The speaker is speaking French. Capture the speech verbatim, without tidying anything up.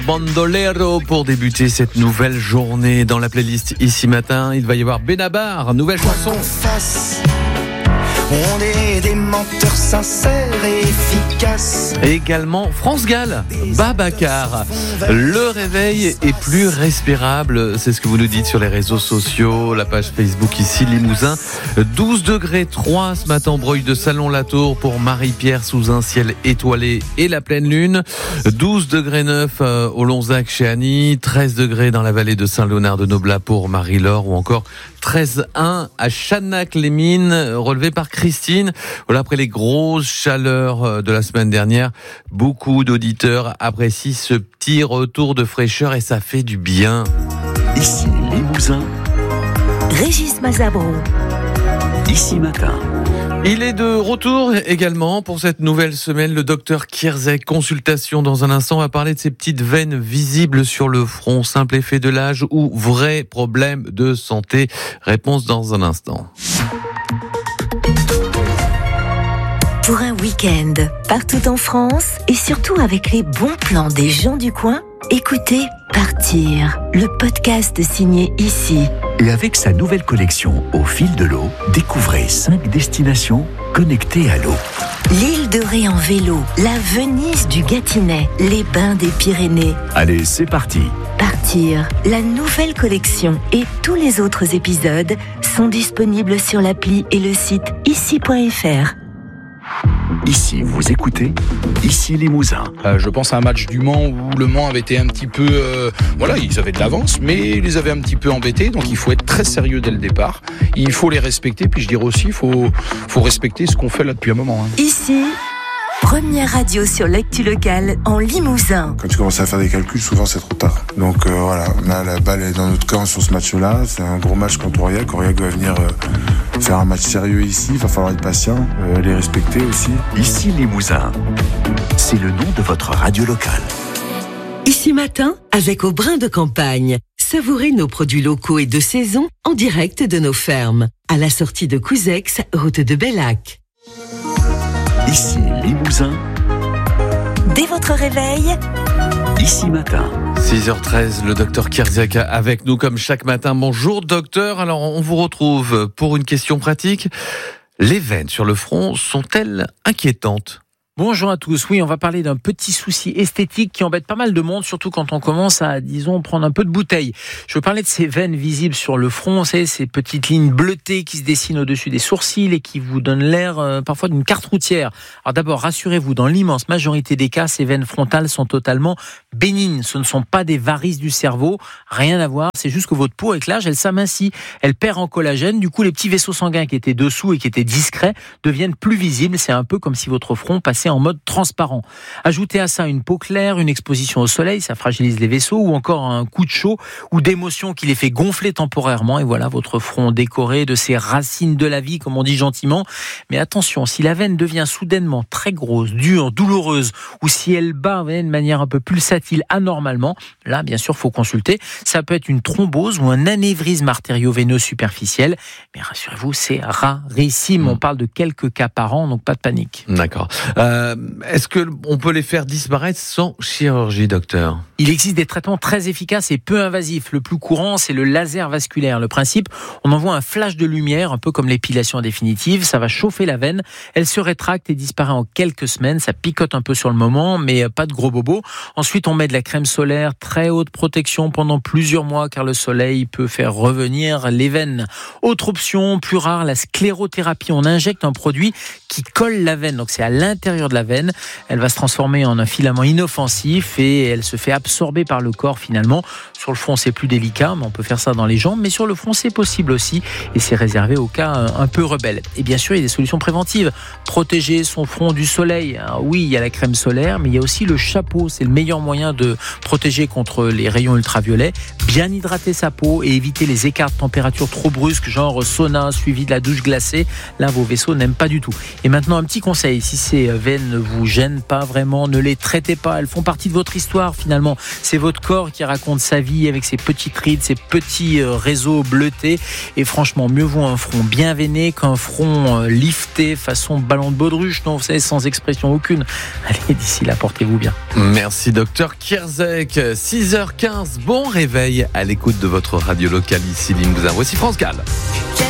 Bandolero pour débuter cette nouvelle journée dans la playlist Ici Matin. Il va y avoir Benabar, nouvelle chanson. On est des menteurs sincères et efficaces. Et également France Gall, Babacar. Le réveil est plus respirable, c'est ce que vous nous dites sur les réseaux sociaux, la page Facebook ici Limousin. douze degrés trois ce matin, Breuil de Salon-la-Tour pour Marie-Pierre sous un ciel étoilé et la pleine lune. douze degrés neuf au Lonzac chez Annie, treize degrés dans la vallée de Saint-Léonard-de-Noblat pour Marie-Laure ou encore treize un à Chanac-les-Mines, relevé par Christine. Voilà, après les grosses chaleurs de la semaine dernière, beaucoup d'auditeurs apprécient ce petit retour de fraîcheur et ça fait du bien. Ici Limousin, Régis Mazabro. Ici Matin. Il est de retour également pour cette nouvelle semaine, le docteur Kierzek. Consultation dans un instant, on va parler de ces petites veines visibles sur le front, simple effet de l'âge ou vrai problème de santé. Réponse dans un instant. Pour un week-end, partout en France et surtout avec les bons plans des gens du coin, écoutez Partir, le podcast signé Ici. Et avec sa nouvelle collection Au fil de l'eau, découvrez cinq destinations connectées à l'eau. L'île de Ré en vélo, la Venise du Gâtinais, les bains des Pyrénées. Allez, c'est parti. Partir, la nouvelle collection et tous les autres épisodes sont disponibles sur l'appli et le site ici point f r. Ici, vous écoutez Ici Limousin. Euh, je pense à un match du Mans où le Mans avait été un petit peu... Euh, voilà, ils avaient de l'avance, mais ils les avaient un petit peu embêtés. Donc il faut être très sérieux dès le départ. Il faut les respecter. Puis je dirais aussi, il faut, faut respecter ce qu'on fait là depuis un moment. Hein. Ici, première radio sur l'actu locale en Limousin. Quand tu commences à faire des calculs, souvent c'est trop tard. Donc euh, voilà, on a la balle est dans notre camp sur ce match-là. C'est un gros match contre Aurillac. Aurillac va venir... Euh, faire un match sérieux ici, il va falloir être patient, euh, les respecter aussi. Ici Limousin, c'est le nom de votre radio locale. Ici Matin, avec Au Brin de Campagne. Savourez nos produits locaux et de saison en direct de nos fermes. À la sortie de Couzex, route de Bellac. Ici Limousin. Dès votre réveil, Ici Matin. six heures treize, le docteur Kierzek avec nous comme chaque matin. Bonjour docteur, alors on vous retrouve pour une question pratique. Les veines sur le front sont-elles inquiétantes ? Bonjour à tous. Oui, on va parler d'un petit souci esthétique qui embête pas mal de monde, surtout quand on commence à, disons, prendre un peu de bouteille. Je veux parler de ces veines visibles sur le front, c'est ces petites lignes bleutées qui se dessinent au-dessus des sourcils et qui vous donnent l'air euh, parfois d'une carte routière. Alors d'abord, rassurez-vous, dans l'immense majorité des cas, ces veines frontales sont totalement bénignes. Ce ne sont pas des varices du cerveau, rien à voir. C'est juste que votre peau, avec l'âge, elle s'amincit, elle perd en collagène. Du coup, les petits vaisseaux sanguins qui étaient dessous et qui étaient discrets deviennent plus visibles. C'est un peu comme si votre front passait en mode transparent. Ajoutez à ça une peau claire, une exposition au soleil, ça fragilise les vaisseaux, ou encore un coup de chaud ou d'émotion qui les fait gonfler temporairement, et voilà votre front décoré de ces racines de la vie, comme on dit gentiment. Mais attention, si la veine devient soudainement très grosse, dure, douloureuse, ou si elle bat de manière un peu pulsatile anormalement, là bien sûr faut consulter. Ça peut être une thrombose ou un anévrisme artério-veineux superficiel, mais rassurez-vous, c'est rarissime. On parle de quelques cas par an, donc pas de panique. D'accord. Euh, est-ce qu'on peut les faire disparaître sans chirurgie, docteur ? Il existe des traitements très efficaces et peu invasifs. Le plus courant, c'est le laser vasculaire. Le principe, on envoie un flash de lumière, un peu comme l'épilation définitive. Ça va chauffer la veine. Elle se rétracte et disparaît en quelques semaines. Ça picote un peu sur le moment, mais pas de gros bobos. Ensuite, on met de la crème solaire, très haute protection pendant plusieurs mois, car le soleil peut faire revenir les veines. Autre option, plus rare, la sclérothérapie. On injecte un produit qui colle la veine. Donc c'est à l'intérieur de la veine. Elle va se transformer en un filament inoffensif et elle se fait absorber par le corps finalement. Sur le front, c'est plus délicat, mais on peut faire ça dans les jambes. Mais sur le front, c'est possible aussi et c'est réservé aux cas un peu rebelles. Et bien sûr, il y a des solutions préventives. Protéger son front du soleil. Alors oui, il y a la crème solaire, mais il y a aussi le chapeau. C'est le meilleur moyen de protéger contre les rayons ultraviolets. Bien hydrater sa peau et éviter les écarts de température trop brusques, genre sauna suivi de la douche glacée. Là, vos vaisseaux n'aiment pas du tout. Et maintenant, un petit conseil. Si ces veines veines ne vous gênent pas vraiment, ne les traitez pas, elles font partie de votre histoire finalement. C'est votre corps qui raconte sa vie avec ses petites rides, ses petits réseaux bleutés. Et franchement, mieux vaut un front bien veiné qu'un front lifté façon ballon de baudruche, non, vous savez, sans expression aucune. Allez, d'ici là, portez-vous bien. Merci docteur Kierzek. six heures quinze, bon réveil à l'écoute de votre radio locale ici Limousin. Voici France Gall.